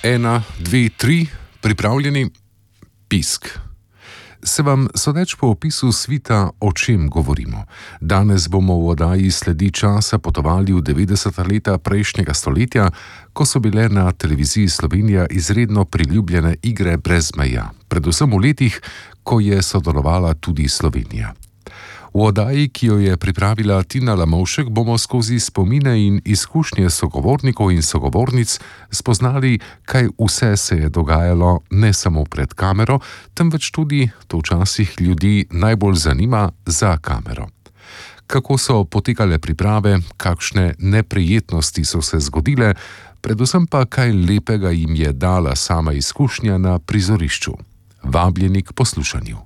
1, 2, 3, pripravljeni, pisk. Se vam sodeč po opisu svita, o čem govorimo? Danes bomo v oddaji Sledi časa potovali v 90. leta prejšnjega stoletja, ko so bile na televiziji Slovenija izredno priljubljene igre brez meja, predvsem v letih, ko je sodelovala tudi Slovenija. V oddaji, ki jo je pripravila Tina Lamovšek, bomo skozi spomine in izkušnje sogovornikov in sogovornic spoznali, kaj vse se je dogajalo ne samo pred kamero, temveč tudi, to včasih ljudi najbolj zanima, za kamero. Kako so potekale priprave, kakšne neprijetnosti so se zgodile, predvsem pa kaj lepega jim je dala sama izkušnja na prizorišču. Vabljeni k poslušanju.